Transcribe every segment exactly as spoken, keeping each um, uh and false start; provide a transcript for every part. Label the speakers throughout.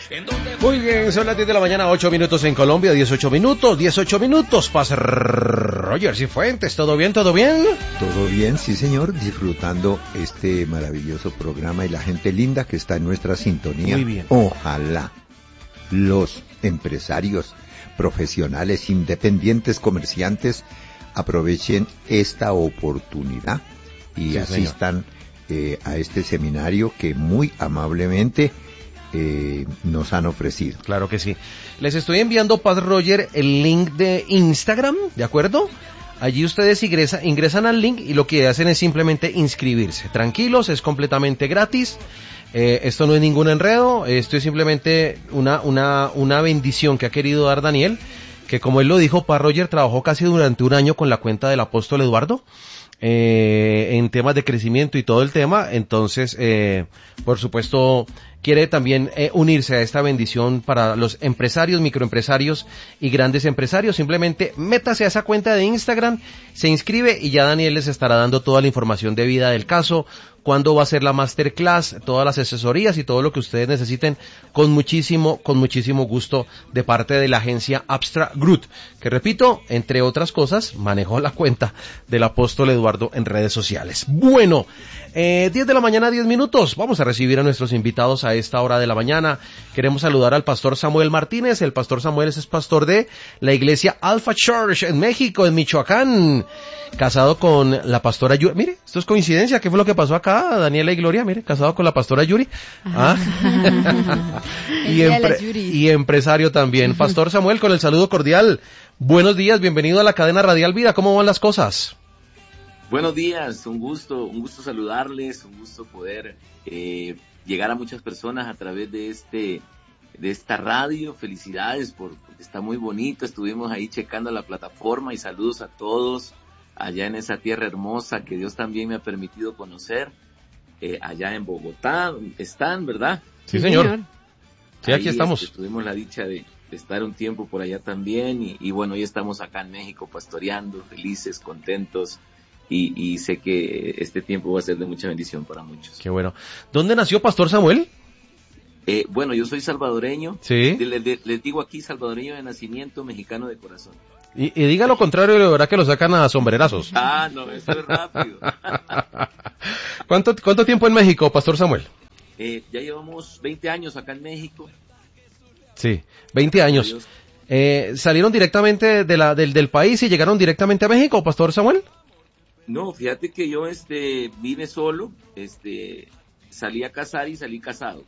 Speaker 1: Muy bien, son las diez de la mañana, ocho minutos en Colombia, dieciocho minutos, dieciocho minutos, Paz Rogers y Fuentes, ¿todo bien, todo bien?
Speaker 2: Todo bien, sí señor, disfrutando este maravilloso programa y la gente linda que está en nuestra sintonía.
Speaker 1: Muy bien.
Speaker 2: Ojalá los empresarios, profesionales, independientes, comerciantes, aprovechen esta oportunidad y
Speaker 1: sí,
Speaker 2: asistan eh, a este seminario que muy amablemente eh, nos han ofrecido.
Speaker 1: Claro que sí. Les estoy enviando, Paz Roger, el link de Instagram, ¿de acuerdo? Allí ustedes ingresa, ingresan al link y lo que hacen es simplemente inscribirse. Tranquilos, es completamente gratis. Eh, esto no es ningún enredo, esto es simplemente una, una, una bendición que ha querido dar Daniel, que como él lo dijo, Paz Roger trabajó casi durante un año con la cuenta del apóstol Eduardo, eh, en temas de crecimiento y todo el tema, entonces, eh, por supuesto, quiere también eh, unirse a esta bendición para los empresarios, microempresarios y grandes empresarios. Simplemente métase a esa cuenta de Instagram, se inscribe y ya Daniel les estará dando toda la información debida del caso, cuándo va a ser la masterclass, todas las asesorías y todo lo que ustedes necesiten con muchísimo, con muchísimo gusto de parte de la agencia Abstract Group, que repito, entre otras cosas, manejó la cuenta del apóstol Eduardo en redes sociales. Bueno, eh, diez de la mañana, diez minutos, vamos a recibir a nuestros invitados a esta hora de la mañana. Queremos saludar al pastor Samuel Martínez. El pastor Samuel es pastor de la iglesia Alpha Church en México, en Michoacán, casado con la pastora Yuri. Mire, esto es coincidencia, ¿qué fue lo que pasó acá, Daniela y Gloria? Mire, casado con la pastora Yuri. ¿Ah? y, empre- y empresario también. Pastor Samuel, con el saludo cordial. Buenos días, bienvenido a la cadena Radial Vida. ¿Cómo van las cosas?
Speaker 3: Buenos días, un gusto, un gusto saludarles, un gusto poder eh, llegar a muchas personas a través de este, de esta radio. Felicidades por, porque está muy bonito. Estuvimos ahí checando la plataforma y saludos a todos allá en esa tierra hermosa que Dios también me ha permitido conocer, eh, allá en Bogotá. Están, ¿verdad?
Speaker 1: Sí, señor. Sí, aquí
Speaker 3: ahí,
Speaker 1: estamos.
Speaker 3: Este, tuvimos la dicha de, de estar un tiempo por allá también y, y bueno, hoy estamos acá en México pastoreando, felices, contentos. Y, y sé que este tiempo va a ser de mucha bendición para muchos.
Speaker 1: Qué bueno. ¿Dónde nació Pastor Samuel?
Speaker 3: Eh, bueno, yo soy salvadoreño.
Speaker 1: Sí.
Speaker 3: Les, les, les digo aquí, salvadoreño de nacimiento, mexicano de corazón.
Speaker 1: Y, y diga lo contrario y lo verá que lo sacan a sombrerazos.
Speaker 3: Ah, no, eso es rápido.
Speaker 1: ¿Cuánto, ¿Cuánto tiempo en México, Pastor Samuel?
Speaker 3: Eh, ya llevamos veinte años acá en México.
Speaker 1: Sí, veinte años. Eh, ¿Salieron directamente de la, del, del país y llegaron directamente a México, Pastor Samuel?
Speaker 3: No, fíjate que yo este vine solo, este salí a casar y salí casado.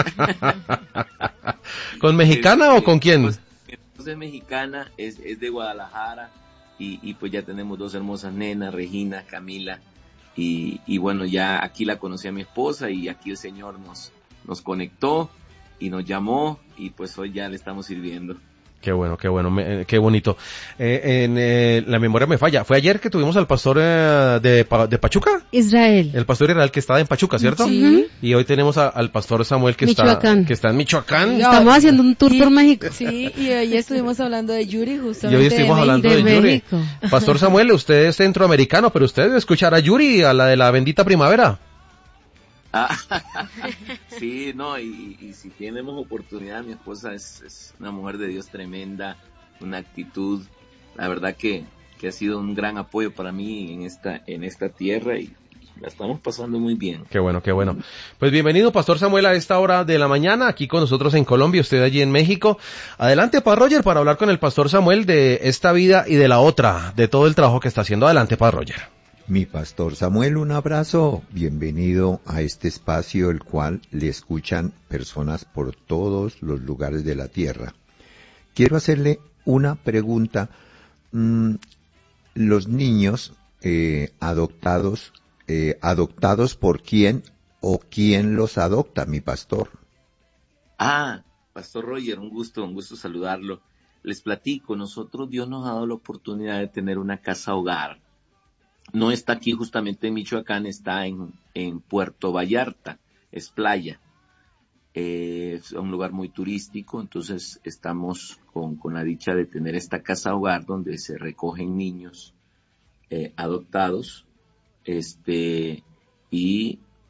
Speaker 1: ¿Con mexicana este, o con quién?
Speaker 3: Pues, mi esposa es mexicana, es, es de Guadalajara y, y pues ya tenemos dos hermosas nenas, Regina, Camila y, y bueno, ya aquí la conocí a mi esposa y aquí el Señor nos, nos conectó y nos llamó y pues hoy ya le estamos sirviendo.
Speaker 1: Qué bueno, qué bueno, me, qué bonito. Eh, en eh, la memoria me falla. ¿Fue ayer que tuvimos al pastor eh, de, de Pachuca?
Speaker 4: Israel.
Speaker 1: El pastor Israel que está en Pachuca, ¿cierto?
Speaker 4: Sí.
Speaker 1: Y hoy tenemos a, al pastor Samuel que
Speaker 4: Michoacán.
Speaker 1: está que está en Michoacán.
Speaker 4: Estamos haciendo un tour
Speaker 5: y,
Speaker 4: por México.
Speaker 5: Sí, y hoy estuvimos hablando de Yuri, justamente.
Speaker 1: Y hoy estuvimos
Speaker 5: de
Speaker 1: hablando de,
Speaker 4: de
Speaker 1: Yuri.
Speaker 4: México.
Speaker 1: Pastor Samuel, usted es centroamericano, pero usted debe escuchar a Yuri, a la de la bendita primavera.
Speaker 3: Ah, sí, no, y, y si tenemos oportunidad, mi esposa es, es una mujer de Dios tremenda, una actitud, la verdad que, que ha sido un gran apoyo para mí en esta, en esta tierra y la estamos pasando muy bien.
Speaker 1: Qué bueno, qué bueno. Pues bienvenido, Pastor Samuel, a esta hora de la mañana, aquí con nosotros en Colombia, usted allí en México. Adelante, Paz Roger, para hablar con el Pastor Samuel de esta vida y de la otra, de todo el trabajo que está haciendo. Adelante, Paz Roger.
Speaker 2: Mi pastor Samuel, un abrazo. Bienvenido a este espacio, el cual le escuchan personas por todos los lugares de la tierra. Quiero hacerle una pregunta. Mm, los niños eh, adoptados, eh, adoptados por quién o quién los adopta, mi pastor.
Speaker 3: Ah, Pastor Roger, un gusto, un gusto saludarlo. Les platico, nosotros Dios nos ha dado la oportunidad de tener una casa hogar. No está aquí justamente en Michoacán, está en, en Puerto Vallarta, es playa. Eh, es un lugar muy turístico, entonces estamos con, con la dicha de tener esta casa hogar donde se recogen niños eh, adoptados, este, y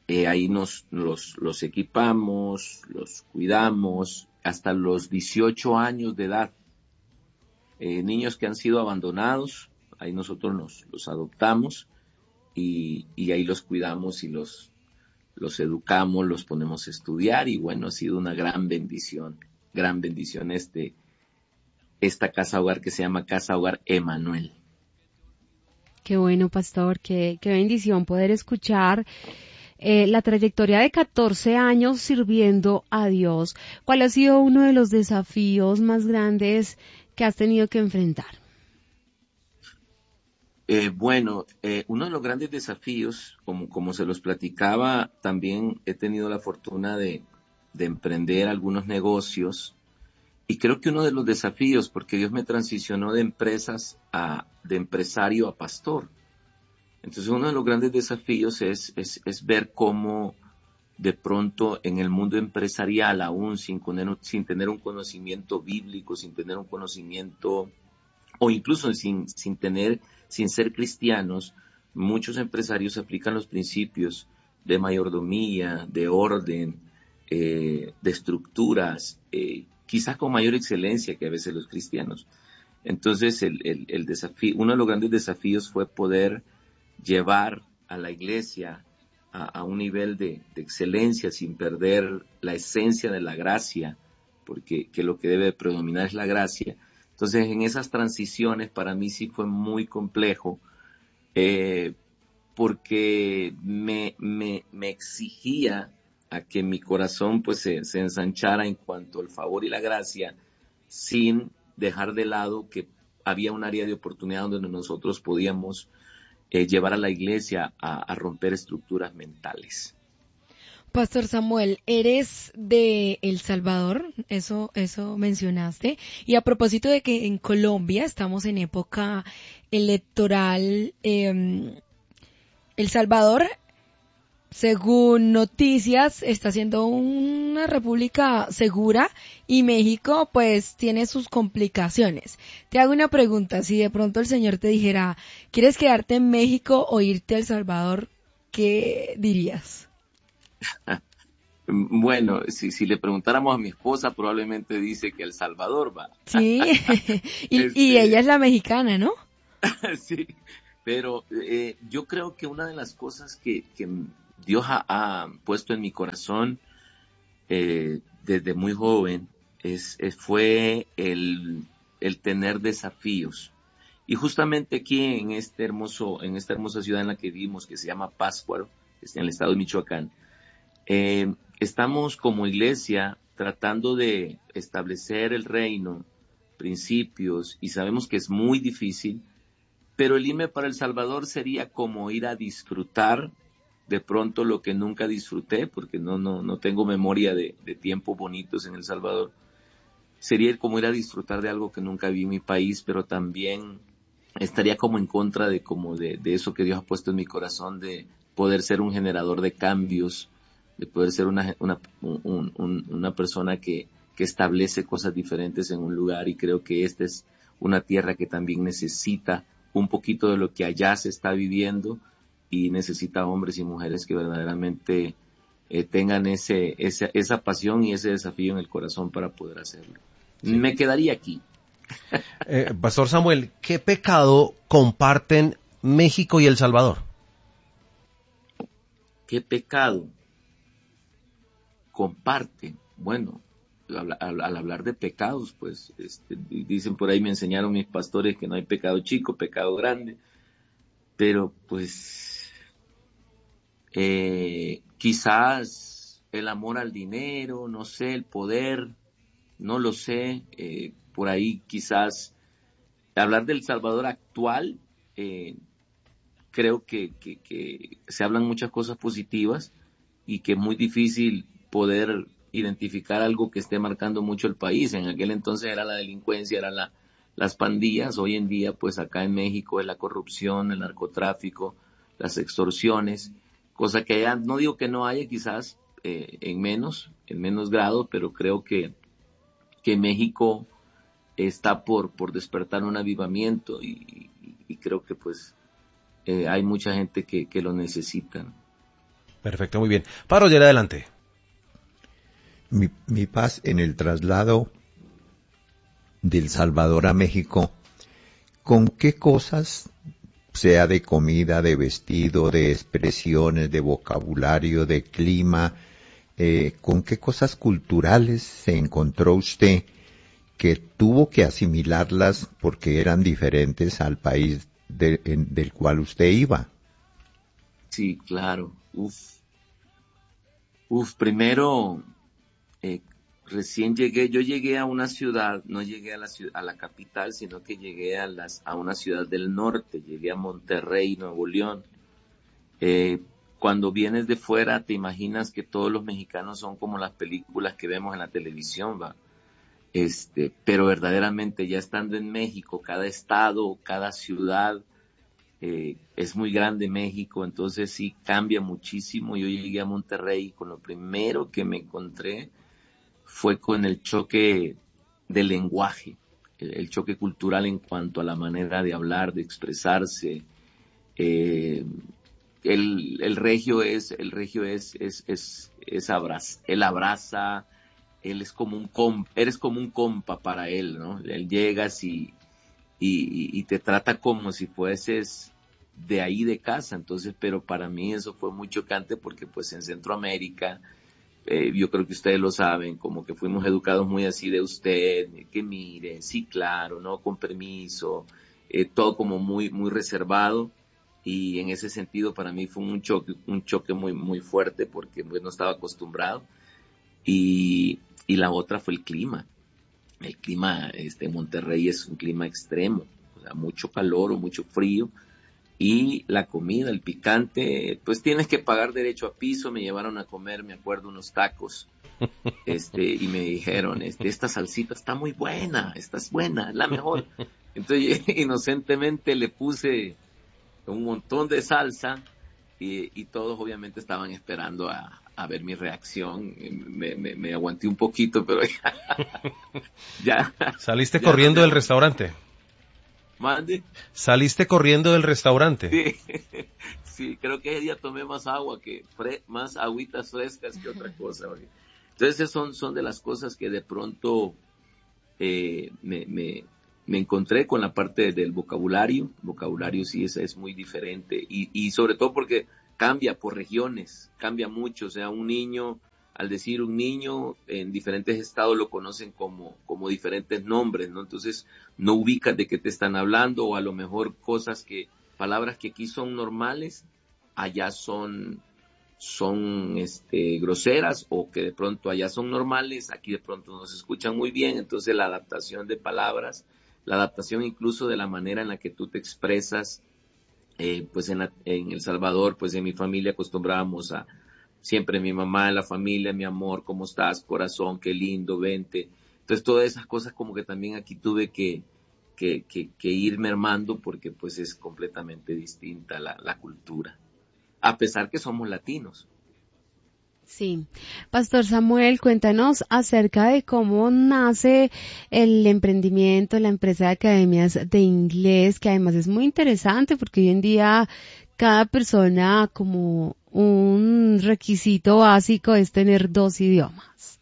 Speaker 3: Eh, ahí nos los, los equipamos, los cuidamos hasta los dieciocho años de edad. Eh, niños que han sido abandonados, ahí nosotros los, los adoptamos y, y ahí los cuidamos y los, los educamos, los ponemos a estudiar y bueno, ha sido una gran bendición, gran bendición este, esta casa hogar que se llama Casa Hogar Emanuel.
Speaker 4: Qué bueno, pastor, qué, qué bendición poder escuchar eh, la trayectoria de catorce años sirviendo a Dios. ¿Cuál ha sido uno de los desafíos más grandes que has tenido que enfrentar?
Speaker 3: Eh, bueno, eh, uno de los grandes desafíos, como, como se los platicaba, también he tenido la fortuna de, de emprender algunos negocios y creo que uno de los desafíos, porque Dios me transicionó de empresas a, de empresario a pastor. Entonces uno de los grandes desafíos es, es, es ver cómo de pronto en el mundo empresarial, aún sin tener, sin tener un conocimiento bíblico, sin tener un conocimiento, o incluso sin, sin tener, sin ser cristianos, muchos empresarios aplican los principios de mayordomía, de orden, eh, de estructuras, eh, quizás con mayor excelencia que a veces los cristianos. Entonces el, el, el desafío, uno de los grandes desafíos fue poder llevar a la iglesia a, a un nivel de, de excelencia sin perder la esencia de la gracia, porque que lo que debe predominar es la gracia. Entonces en esas transiciones para mí sí fue muy complejo, eh, porque me, me, me exigía a que mi corazón pues se, se ensanchara en cuanto al favor y la gracia, sin dejar de lado que había un área de oportunidad donde nosotros podíamos eh, llevar a la iglesia a, a romper estructuras mentales.
Speaker 5: Pastor Samuel, eres de El Salvador, eso, eso mencionaste. Y a propósito de que en Colombia estamos en época electoral, eh, El Salvador, según noticias, está siendo una república segura y México pues tiene sus complicaciones. Te hago una pregunta, si de pronto el Señor te dijera, ¿quieres quedarte en México o irte a El Salvador? ¿Qué dirías?
Speaker 3: Bueno, si, si le preguntáramos a mi esposa, probablemente dice que El Salvador va.
Speaker 5: Sí, y,
Speaker 3: Este,
Speaker 5: y ella es la mexicana, ¿no?
Speaker 3: sí, pero eh, yo creo que una de las cosas que, que Dios ha, ha puesto en mi corazón eh, desde muy joven es, es fue el, el tener desafíos. Y justamente aquí en este hermoso, en esta hermosa ciudad en la que vivimos, que se llama Pátzcuaro, que está en el estado de Michoacán, eh, estamos como iglesia tratando de establecer el reino, principios, y sabemos que es muy difícil, pero el irme para El Salvador sería como ir a disfrutar de pronto lo que nunca disfruté, porque no, no, no tengo memoria de, de tiempos bonitos en El Salvador. Sería como ir a disfrutar de algo que nunca vi en mi país, pero también estaría como en contra de, como de, de eso que Dios ha puesto en mi corazón, de poder ser un generador de cambios, de poder ser una, una, un, un, una persona que, que establece cosas diferentes en un lugar, y creo que esta es una tierra que también necesita un poquito de lo que allá se está viviendo y necesita hombres y mujeres que verdaderamente eh, tengan ese, esa, esa pasión y ese desafío en el corazón para poder hacerlo. Sí. Me quedaría aquí.
Speaker 1: Eh, Pastor Samuel, ¿qué pecado comparten México y El Salvador?
Speaker 3: ¿Qué pecado comparten? Bueno, al, al, al hablar de pecados, pues este, dicen por ahí, me enseñaron mis pastores que no hay pecado chico, pecado grande, pero pues eh, quizás el amor al dinero, no sé, el poder, no lo sé, eh, por ahí quizás hablar del Salvador actual, eh, creo que, que, que se hablan muchas cosas positivas y que es muy difícil poder identificar algo que esté marcando mucho el país. En aquel entonces era la delincuencia, eran la, las pandillas. Hoy en día, pues acá en México es la corrupción, el narcotráfico, las extorsiones, cosa que allá, no digo que no haya, quizás eh, en menos, en menos grado, pero creo que, que México está por, por despertar un avivamiento y, y, y creo que pues eh, hay mucha gente que, que lo necesita.
Speaker 1: Perfecto, muy bien. Padre Roger, adelante.
Speaker 2: Mi, mi paz en el traslado del Salvador a México, ¿con qué cosas, sea de comida, de vestido, de expresiones, de vocabulario, de clima, eh, con qué cosas culturales se encontró usted que tuvo que asimilarlas porque eran diferentes al país de, en, del cual usted iba?
Speaker 3: Sí, claro. Uf. Uf, primero, eh, recién llegué, yo llegué a una ciudad, no llegué a la ciudad, a la capital, sino que llegué a las, a una ciudad del norte, llegué a Monterrey, Nuevo León. Eh, cuando vienes de fuera, te imaginas que todos los mexicanos son como las películas que vemos en la televisión, va. Este, pero verdaderamente ya estando en México, cada estado, cada ciudad, eh, es muy grande México, entonces sí cambia muchísimo. Yo llegué a Monterrey y con lo primero que me encontré fue con el choque del lenguaje, el, el choque cultural en cuanto a la manera de hablar, de expresarse. Eh, el, el regio es, el regio es, es, es, es abraza, él abraza, él es como un compa, eres como un compa para él, ¿no? Él llegas y, y, y te trata como si fueses de ahí de casa, entonces, pero para mí eso fue muy chocante porque pues en Centroamérica, eh, yo creo que ustedes lo saben, como que fuimos educados muy así de usted, que mire, sí, claro, ¿no? Con permiso, eh, todo como muy, muy reservado. Y en ese sentido para mí fue un choque, un choque muy, muy fuerte porque pues, no estaba acostumbrado. Y, y la otra fue el clima. El clima, este, en Monterrey es un clima extremo, o sea, mucho calor o mucho frío. Y la comida, el picante, pues tienes que pagar derecho a piso. Me llevaron a comer, me acuerdo, unos tacos. Este, y me dijeron, este, esta salsita está muy buena, esta es buena, es la mejor. Entonces, inocentemente le puse un montón de salsa y, y todos obviamente estaban esperando a, a ver mi reacción. Me, me, me aguanté un poquito, pero ya. ya
Speaker 1: ¿Saliste
Speaker 3: ya
Speaker 1: corriendo
Speaker 3: no
Speaker 1: del restaurante?
Speaker 3: ¿Mande?
Speaker 1: ¿Saliste corriendo del restaurante?
Speaker 3: Sí, sí, creo que ese día tomé más agua que, fre más agüitas frescas que otra cosa. Oye. Entonces son, son de las cosas que de pronto eh, me, me me encontré con la parte del vocabulario. Vocabulario sí es, es muy diferente y, y sobre todo porque cambia por regiones, cambia mucho. O sea, un niño, al decir un niño, en diferentes estados lo conocen como, como diferentes nombres, ¿no? Entonces no ubicas de qué te están hablando o a lo mejor cosas que, palabras que aquí son normales, allá son, son este, groseras o que de pronto allá son normales, aquí de pronto no se escuchan muy bien. Entonces la adaptación de palabras, la adaptación incluso de la manera en la que tú te expresas, eh, pues en, la, en El Salvador, pues en mi familia acostumbrábamos a siempre mi mamá, en la familia, mi amor, ¿cómo estás? Corazón, qué lindo, vente. Entonces todas esas cosas como que también aquí tuve que, que, que, que ir mermando porque pues es completamente distinta la, la cultura, a pesar que somos latinos.
Speaker 4: Sí. Pastor Samuel, cuéntanos acerca de cómo nace el emprendimiento, la empresa de academias de inglés, que además es muy interesante porque hoy en día cada persona como un requisito básico es tener dos idiomas.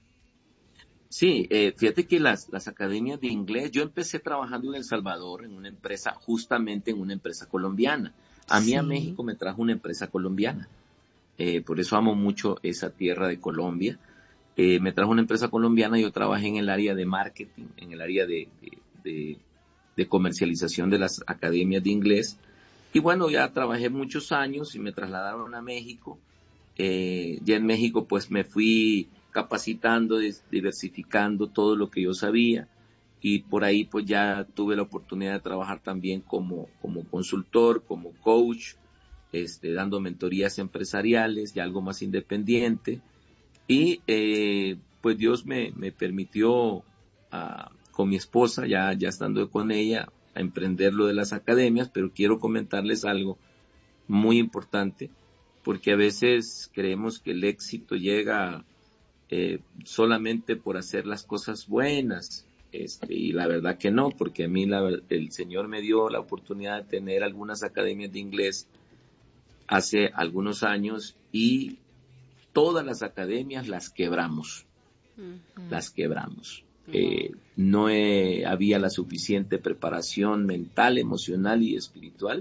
Speaker 3: Sí, eh, fíjate que las, las academias de inglés, yo empecé trabajando en El Salvador en una empresa, justamente en una empresa colombiana. A mí
Speaker 4: Sí.
Speaker 3: a México me trajo una empresa colombiana. Eh, por eso amo mucho esa tierra de Colombia. Eh, me trajo una empresa colombiana, yo trabajé en el área de marketing, en el área de, de, de, de comercialización de las academias de inglés. Y bueno, ya trabajé muchos años y me trasladaron a México. Eh, ya en México pues me fui capacitando, diversificando todo lo que yo sabía. Y por ahí pues ya tuve la oportunidad de trabajar también como, como consultor, como coach, Este, dando mentorías empresariales y algo más independiente. Y eh, pues Dios me, me permitió uh, con mi esposa, ya, ya estando con ella, a emprender lo de las academias. Pero quiero comentarles algo muy importante, porque a veces creemos que el éxito llega eh, solamente por hacer las cosas buenas, este, y la verdad que no, porque a mí la, el Señor me dio la oportunidad de tener algunas academias de inglés hace algunos años y todas las academias las quebramos, uh-huh. las quebramos. Uh-huh. Eh, no he, había la suficiente preparación mental, emocional y espiritual,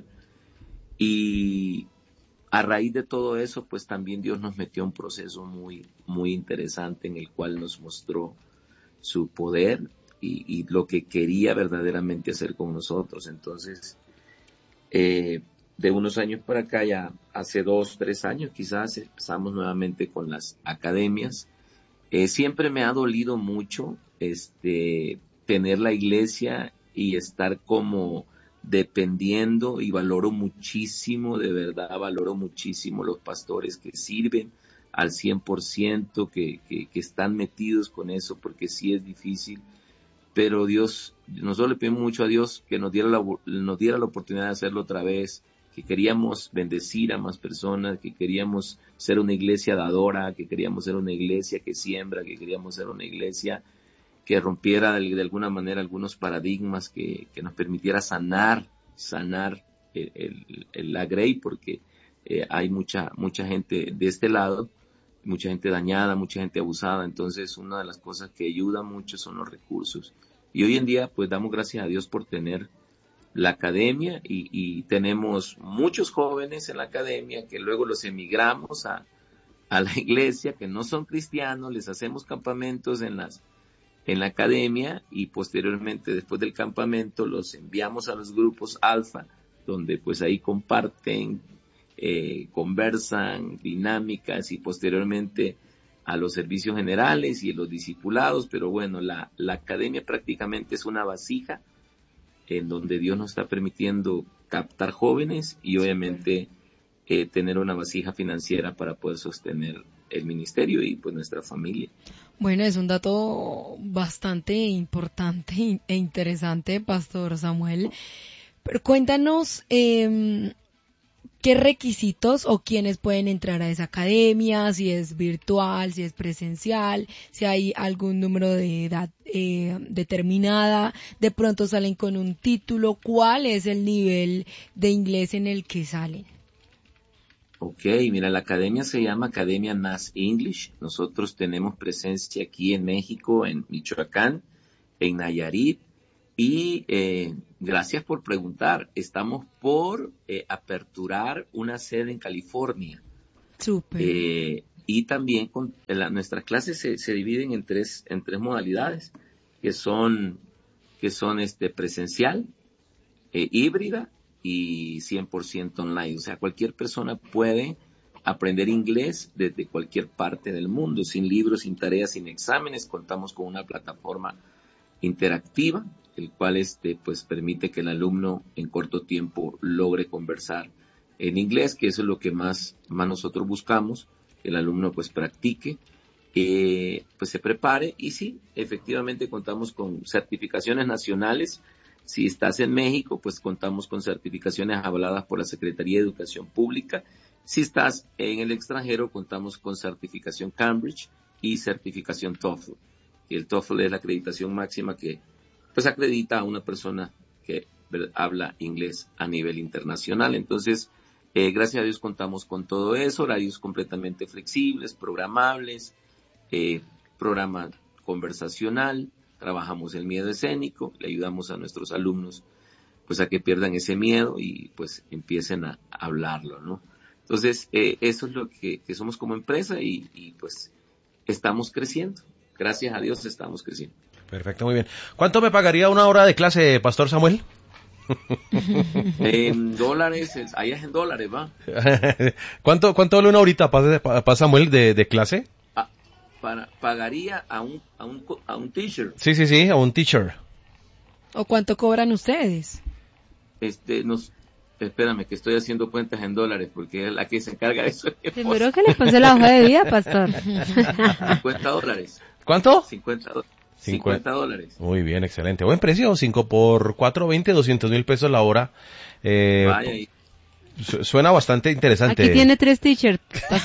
Speaker 3: y a raíz de todo eso, pues también Dios nos metió en un proceso muy, muy interesante en el cual nos mostró su poder y, y lo que quería verdaderamente hacer con nosotros. Entonces, eh, de unos años para acá, ya hace dos, tres años quizás, empezamos nuevamente con las academias. Eh, siempre me ha dolido mucho este, tener la iglesia y estar como dependiendo, y valoro muchísimo, de verdad valoro muchísimo los pastores que sirven al cien por ciento, que, que, que están metidos con eso, porque sí es difícil, pero Dios, nosotros le pedimos mucho a Dios que nos diera la, nos diera la oportunidad de hacerlo otra vez, que queríamos bendecir a más personas, que queríamos ser una iglesia dadora, que queríamos ser una iglesia que siembra, que queríamos ser una iglesia que rompiera de, de alguna manera algunos paradigmas, que, que nos permitiera sanar, sanar el, el, el, la Grey, porque eh, hay mucha, mucha gente de este lado, mucha gente dañada, mucha gente abusada. Entonces una de las cosas que ayuda mucho son los recursos. Y hoy en día pues damos gracias a Dios por tener la academia y, y tenemos muchos jóvenes en la academia que luego los emigramos a, a la iglesia, que no son cristianos, les hacemos campamentos en las en la academia y posteriormente después del campamento los enviamos a los grupos alfa, donde pues ahí comparten, eh, conversan, dinámicas, y posteriormente a los servicios generales y los discipulados. Pero bueno, la, la academia prácticamente es una vasija en donde Dios nos está permitiendo captar jóvenes y obviamente eh, tener una vasija financiera para poder sostener el ministerio y pues nuestra familia.
Speaker 5: Bueno, es un dato bastante importante e interesante, Pastor Samuel. Pero cuéntanos eh, qué requisitos o quiénes pueden entrar a esa academia, si es virtual, si es presencial, si hay algún número de edad eh, determinada, de pronto salen con un título, ¿cuál es el nivel de inglés en el que salen?
Speaker 3: Ok, mira, la academia se llama Academia N A S English. Nosotros tenemos presencia aquí en México, en Michoacán, en Nayarit, y eh, gracias por preguntar. Estamos por eh, aperturar una sede en California.
Speaker 5: Súper.
Speaker 3: Eh, y también con, la, nuestras clases se, se dividen en tres, en tres modalidades, que son, que son este presencial, eh, híbrida y cien por ciento online. O sea, cualquier persona puede aprender inglés desde cualquier parte del mundo, sin libros, sin tareas, sin exámenes. Contamos con una plataforma interactiva, el cual este, pues, permite que el alumno en corto tiempo logre conversar en inglés, que eso es lo que más, más nosotros buscamos, que el alumno pues practique, eh, pues se prepare, y sí, efectivamente contamos con certificaciones nacionales. Si estás en México, pues contamos con certificaciones avaladas por la Secretaría de Educación Pública. Si estás en el extranjero, contamos con certificación Cambridge y certificación TOEFL. Y el TOEFL es la acreditación máxima que pues acredita a una persona que habla inglés a nivel internacional. Entonces, eh, gracias a Dios contamos con todo eso, horarios completamente flexibles, programables, eh, programa conversacional. Trabajamos el miedo escénico, le ayudamos a nuestros alumnos pues a que pierdan ese miedo y pues empiecen a hablarlo, ¿no? Entonces, eh, eso es lo que, que somos como empresa y, y pues estamos creciendo. Gracias a Dios estamos creciendo.
Speaker 1: Perfecto, muy bien. ¿Cuánto me pagaría una hora de clase, Pastor Samuel?
Speaker 3: En dólares, ahí es en dólares, ¿va?
Speaker 1: ¿Cuánto, cuánto vale una horita, para Samuel, de, de clase?
Speaker 3: Para, pagaría a un, a un, a un teacher.
Speaker 1: Sí, sí, sí, a un teacher.
Speaker 5: ¿O cuánto cobran ustedes?
Speaker 3: Este, nos, espérame, que estoy haciendo cuentas en dólares, porque es la que se encarga de eso.
Speaker 4: Primero que le pase la hoja de vida, pastor.
Speaker 3: cincuenta dólares.
Speaker 1: ¿Cuánto?
Speaker 3: cincuenta dólares. cincuenta dólares.
Speaker 1: Muy bien, excelente. Buen precio, cinco por cuatro, veinte, doscientos mil pesos la hora. Eh,
Speaker 3: Vaya, y
Speaker 1: su- suena bastante interesante.
Speaker 4: Aquí tiene tres t-shirts.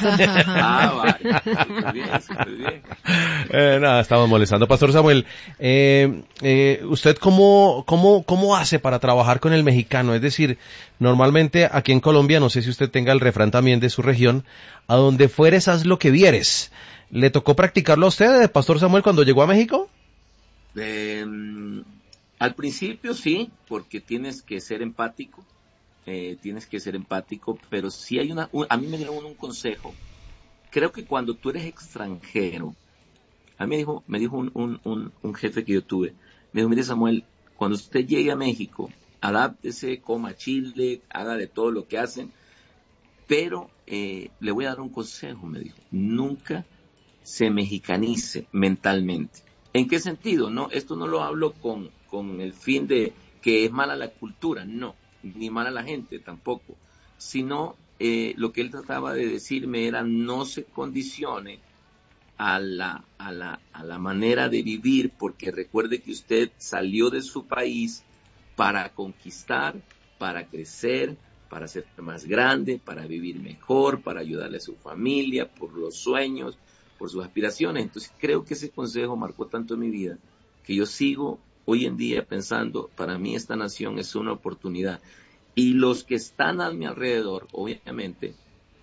Speaker 3: Ah, vale. Súper bien, súper bien.
Speaker 1: Eh, nada, estamos molestando. Pastor Samuel, eh, eh, ¿usted cómo, cómo, cómo hace para trabajar con el mexicano? Es decir, normalmente aquí en Colombia, no sé si usted tenga el refrán también de su región, a donde fueres haz lo que vieres. ¿Le tocó practicarlo a usted, Pastor Samuel, cuando llegó a México?
Speaker 3: Eh, al principio sí, porque tienes que ser empático, eh, tienes que ser empático, pero sí hay una, un- a mí me dieron un consejo. Creo que cuando tú eres extranjero, a mí me dijo, me dijo un, un, un, un jefe que yo tuve, me dijo, mire Samuel, cuando usted llegue a México, adáptese, coma chile, haga de todo lo que hacen, pero eh, le voy a dar un consejo, me dijo, nunca se mexicanice mentalmente. ¿En qué sentido? No, esto no lo hablo con, con el fin de que es mala la cultura, no, ni mala la gente tampoco, sino eh, lo que él trataba de decirme era no se condicione a la, a la, a la manera de vivir, porque recuerde que usted salió de su país para conquistar, para crecer, para ser más grande, para vivir mejor, para ayudarle a su familia, por los sueños, por sus aspiraciones. Entonces creo que ese consejo marcó tanto en mi vida que yo sigo hoy en día pensando, para mí esta nación es una oportunidad. Y los que están a mi alrededor, obviamente,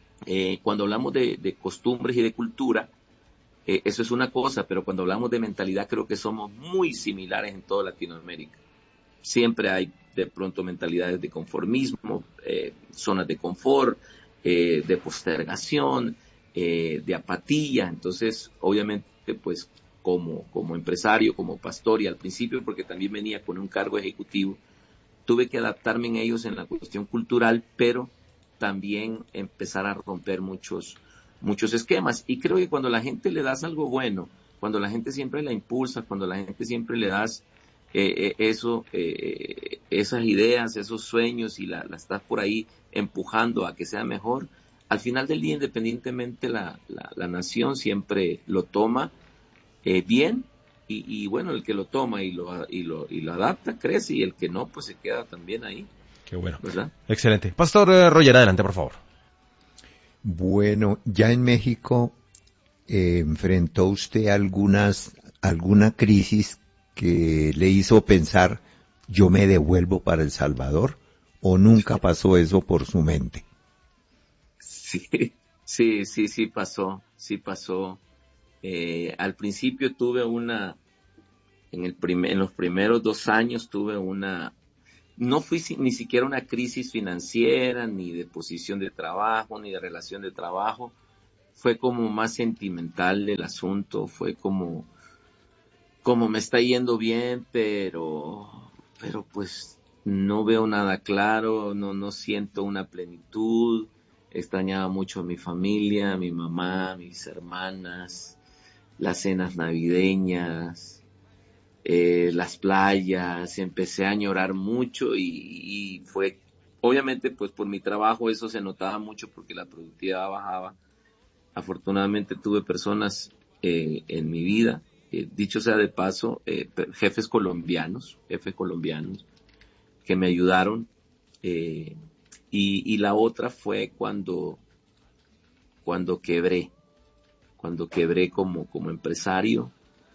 Speaker 3: eh, cuando hablamos de, de costumbres y de cultura, eh, eso es una cosa, pero cuando hablamos de mentalidad creo que somos muy similares en toda Latinoamérica. Siempre hay de pronto mentalidades de conformismo, eh, zonas de confort, eh, de postergación, eh, de apatía. Entonces, obviamente, pues como, como empresario, como pastor y al principio, porque también venía con un cargo ejecutivo, tuve que adaptarme en ellos en la cuestión cultural, pero también empezar a romper muchos, muchos esquemas. Y creo que cuando la gente le das algo bueno, cuando la gente siempre la impulsa, cuando la gente siempre le das eh, eh, eso, eh, esas ideas, esos sueños y la, la estás por ahí empujando a que sea mejor, al final del día, independientemente la, la, la nación siempre lo toma eh, bien. Y, y bueno, el que lo toma y lo, y lo y lo adapta crece, y el que no, pues se queda también ahí.
Speaker 1: Qué bueno.
Speaker 3: ¿Verdad?
Speaker 1: Excelente. Pastor eh, Roger, adelante, por favor.
Speaker 2: Bueno, ya en México eh, enfrentó usted algunas alguna crisis que le hizo pensar, yo me devuelvo para El Salvador, o nunca pasó eso por su mente.
Speaker 3: Sí, sí, sí, sí pasó, sí pasó. Eh, al principio tuve una, en el primer, en los primeros dos años tuve una, no fui si, ni siquiera una crisis financiera, ni de posición de trabajo, ni de relación de trabajo. Fue como más sentimental el asunto, fue como, como me está yendo bien, pero, pero pues no veo nada claro, no, no siento una plenitud. Extrañaba mucho a mi familia, a mi mamá, a mis hermanas, las cenas navideñas, eh, las playas. Empecé a añorar mucho y, y fue, obviamente pues por mi trabajo eso se notaba mucho porque la productividad bajaba. Afortunadamente tuve personas eh, en mi vida, eh, dicho sea de paso, eh, jefes colombianos, jefes colombianos que me ayudaron, eh, y, y la otra fue cuando, cuando quebré, cuando quebré como, como empresario.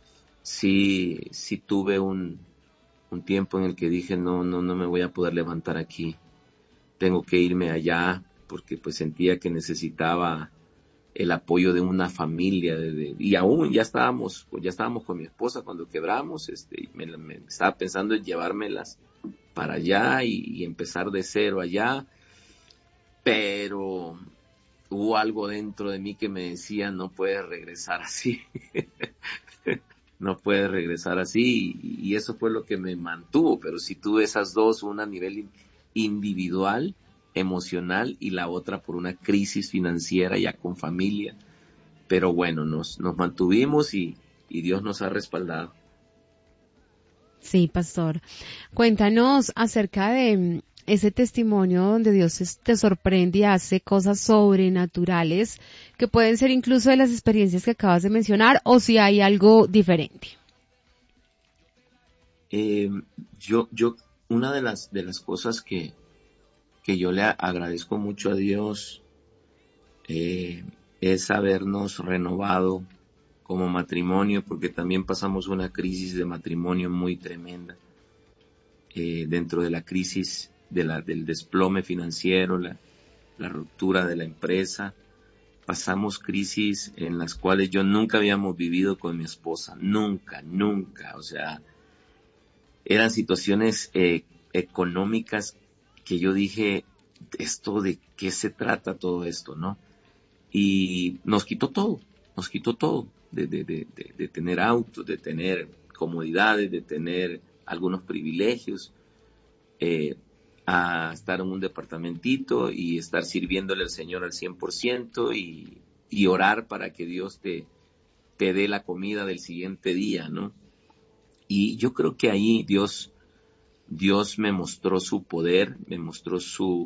Speaker 3: Sí, sí tuve un, un tiempo en el que dije, no, no, no me voy a poder levantar aquí, tengo que irme allá, porque pues sentía que necesitaba el apoyo de una familia, de, de, y aún ya estábamos, ya estábamos con mi esposa cuando quebramos, este, me, me estaba pensando en llevármelas para allá y, y empezar de cero allá, pero hubo algo dentro de mí que me decía, no puedes regresar así, no puedes regresar así, y, y eso fue lo que me mantuvo. Pero sí tuve esas dos, una a nivel individual, emocional, y la otra por una crisis financiera ya con familia, pero bueno, nos, nos mantuvimos y, y Dios nos ha respaldado.
Speaker 4: Sí, pastor. Cuéntanos acerca de ese testimonio donde Dios te sorprende y hace cosas sobrenaturales que pueden ser incluso de las experiencias que acabas de mencionar, o si hay algo diferente.
Speaker 3: Eh, yo, yo, una de las, de las cosas que, que yo le agradezco mucho a Dios eh, es habernos renovado como matrimonio, porque también pasamos una crisis de matrimonio muy tremenda. Eh, dentro de la crisis de la, del desplome financiero, la, la ruptura de la empresa, pasamos crisis en las cuales yo nunca habíamos vivido con mi esposa, nunca, nunca, o sea, eran situaciones eh, económicas que yo dije, esto de qué se trata todo esto, ¿no? Y nos quitó todo, nos quitó todo, de, de, de, de, de tener autos, de tener comodidades, de tener algunos privilegios, eh, a estar en un departamentito y estar sirviéndole al Señor al cien por ciento y, y orar para que Dios te, te dé la comida del siguiente día, ¿no? Y yo creo que ahí Dios, Dios me mostró su poder, me mostró su,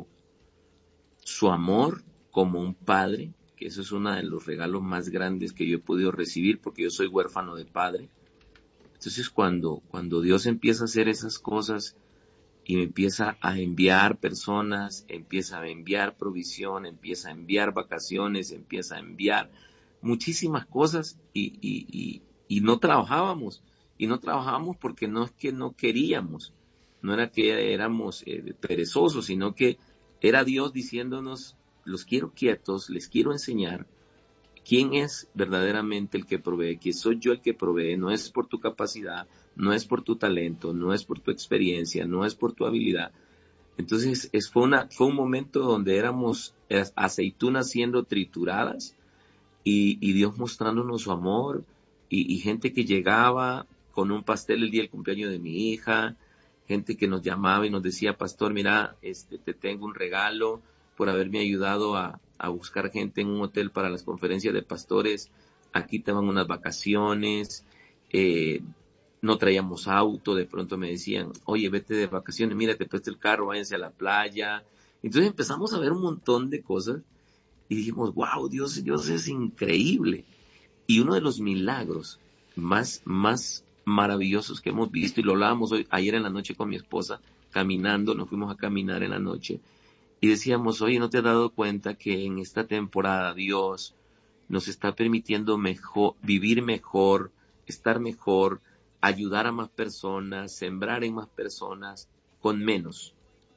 Speaker 3: su amor como un padre, que eso es uno de los regalos más grandes que yo he podido recibir, porque yo soy huérfano de padre. Entonces cuando, cuando Dios empieza a hacer esas cosas y me empieza a enviar personas, empieza a enviar provisión, empieza a enviar vacaciones, empieza a enviar muchísimas cosas y, y, y, y no trabajábamos. Y no trabajábamos porque no es que no queríamos, no era que éramos eh, perezosos, sino que era Dios diciéndonos, los quiero quietos, les quiero enseñar quién es verdaderamente el que provee, que soy yo el que provee, no es por tu capacidad, no es por tu talento, no es por tu experiencia, no es por tu habilidad. Entonces es, fue, una, fue un momento donde éramos aceitunas siendo trituradas y, y Dios mostrándonos su amor y, y gente que llegaba con un pastel el día del cumpleaños de mi hija, gente que nos llamaba y nos decía, pastor, mira, este, te tengo un regalo por haberme ayudado a, a buscar gente en un hotel para las conferencias de pastores, aquí te van unas vacaciones, eh, no traíamos auto, de pronto me decían, oye, vete de vacaciones, mira, te presto el carro, váyanse a la playa. Entonces empezamos a ver un montón de cosas y dijimos, wow, Dios, Dios es increíble. Y uno de los milagros más, más maravillosos que hemos visto, y lo hablábamos hoy, ayer en la noche con mi esposa, caminando, nos fuimos a caminar en la noche, y decíamos, oye, ¿no te has dado cuenta que en esta temporada Dios nos está permitiendo mejor, vivir mejor, estar mejor, ayudar a más personas, sembrar en más personas, con menos?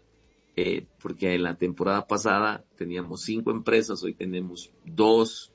Speaker 3: Eh, porque en la temporada pasada teníamos cinco empresas, hoy tenemos dos,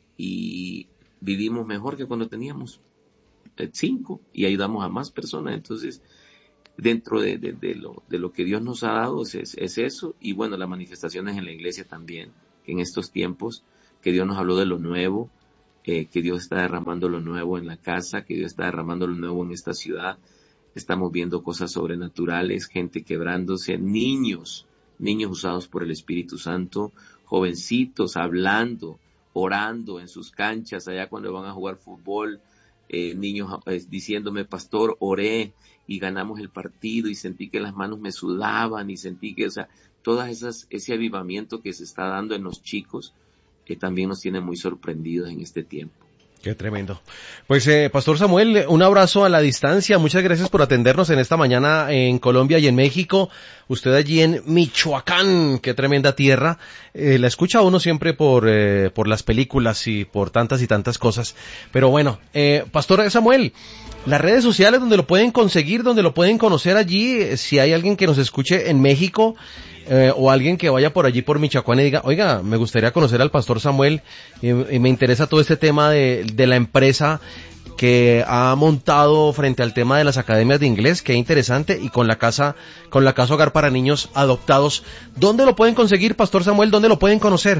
Speaker 3: y vivimos mejor que cuando teníamos eh, cinco, y ayudamos a más personas. Entonces, dentro de, de, de, lo, de lo que Dios nos ha dado es, es eso, y bueno, las manifestaciones en la iglesia también, que en estos tiempos, que Dios nos habló de lo nuevo, eh, que Dios está derramando lo nuevo en la casa, que Dios está derramando lo nuevo en esta ciudad. Estamos viendo cosas sobrenaturales, gente quebrándose, niños, niños usados por el Espíritu Santo, jovencitos hablando, orando en sus canchas, allá cuando van a jugar fútbol, eh, niños eh, diciéndome, pastor, oré y ganamos el partido y sentí que las manos me sudaban y sentí que, o sea, todas esas, ese avivamiento que se está dando en los chicos, que eh, también nos tiene muy sorprendidos en este tiempo.
Speaker 1: Qué tremendo. Pues, eh, Pastor Samuel, un abrazo a la distancia. Muchas gracias por atendernos en esta mañana en Colombia y en México. Usted allí en Michoacán, qué tremenda tierra. Eh, la escucha uno siempre por, eh, por las películas y por tantas y tantas cosas. Pero bueno, eh, Pastor Samuel, las redes sociales donde lo pueden conseguir, donde lo pueden conocer allí, eh, si hay alguien que nos escuche en México, Eh, o alguien que vaya por allí por Michoacán y diga, oiga, me gustaría conocer al Pastor Samuel y, y me interesa todo este tema de, de la empresa que ha montado frente al tema de las academias de inglés, qué interesante, y con la casa, con la casa hogar para niños adoptados. ¿Dónde lo pueden conseguir, Pastor Samuel? ¿Dónde lo pueden conocer?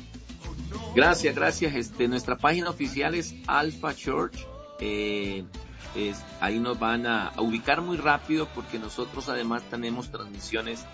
Speaker 3: Gracias, gracias. Este, nuestra página oficial es Alpha Church. Eh, es, ahí nos van a, a ubicar muy rápido, porque nosotros además tenemos transmisiones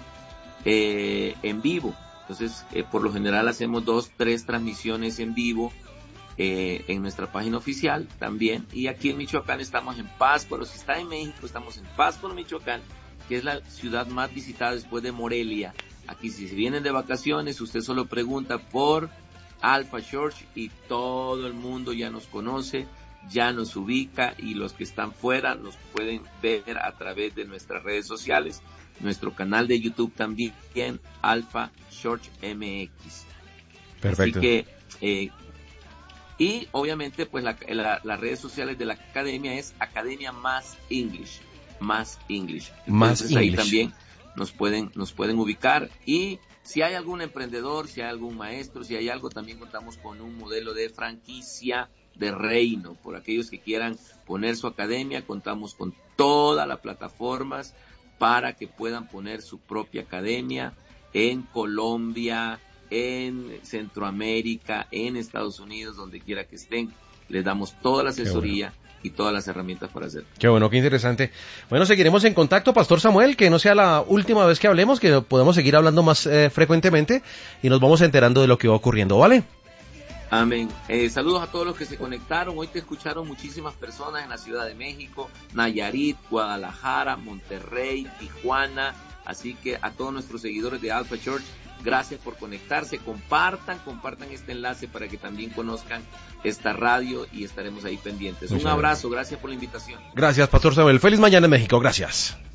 Speaker 3: Eh, en vivo. Entonces, eh, por lo general hacemos dos, tres transmisiones en vivo eh, en nuestra página oficial también. Y aquí en Michoacán estamos en Pátzcuaro. Si está en México, estamos en Pátzcuaro, Michoacán, que es la ciudad más visitada después de Morelia. Aquí, si se vienen de vacaciones, usted solo pregunta por Alpha Church y todo el mundo ya nos conoce, ya nos ubica, y los que están fuera nos pueden ver a través de nuestras redes sociales. nuestro canal de YouTube también, Alpha Church M X.
Speaker 1: Perfecto.
Speaker 3: Así que, eh, y obviamente, pues la, la, las redes sociales de la academia es Academia Más English, Más English. Entonces,
Speaker 1: Más
Speaker 3: ahí
Speaker 1: English.
Speaker 3: también nos pueden, nos pueden ubicar. Y si hay algún emprendedor, si hay algún maestro, si hay algo, también contamos con un modelo de franquicia de reino. Por aquellos que quieran poner su academia, contamos con todas las plataformas para que puedan poner su propia academia en Colombia, en Centroamérica, en Estados Unidos, donde quiera que estén. Les damos toda la asesoría y todas las herramientas para hacerlo.
Speaker 1: Qué bueno, qué interesante. Bueno, seguiremos en contacto, Pastor Samuel, que no sea la última vez que hablemos, que podemos seguir hablando más eh, frecuentemente y nos vamos enterando de lo que va ocurriendo, ¿vale?
Speaker 3: Amén. Eh, saludos a todos los que se conectaron. Hoy te escucharon muchísimas personas en la Ciudad de México, Nayarit, Guadalajara, Monterrey, Tijuana. Así que a todos nuestros seguidores de Alpha Church, gracias por conectarse. Compartan, compartan este enlace para que también conozcan esta radio y estaremos ahí pendientes. Un abrazo, gracias por la invitación.
Speaker 1: Gracias, Pastor Samuel. Feliz mañana en México. Gracias.